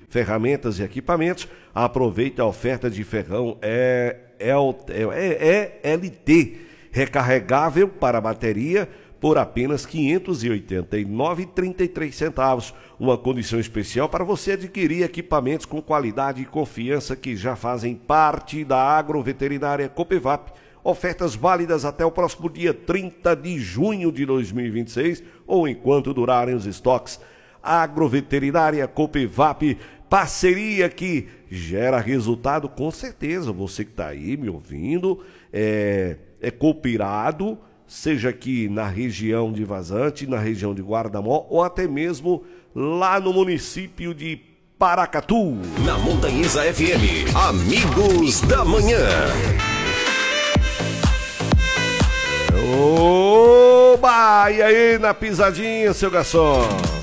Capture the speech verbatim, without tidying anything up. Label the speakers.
Speaker 1: ferramentas e equipamentos. Aproveite a oferta de ferrão é, é, é, é L T recarregável para bateria por apenas quinhentos e oitenta e nove reais e trinta e três centavos. Uma condição especial para você adquirir equipamentos com qualidade e confiança que já fazem parte da Agroveterinária Copevap. Ofertas válidas até o próximo dia trinta de junho de dois mil e vinte e seis ou enquanto durarem os estoques. Agroveterinária Copevap, parceria que gera resultado com certeza. Você que está aí me ouvindo, é, é cooperado, seja aqui na região de Vazante, na região de Guardamó ou até mesmo lá no município de Paracatu.
Speaker 2: Na Montanhesa F M, Amigos da Manhã.
Speaker 1: Oba! E aí na pisadinha, seu garçom?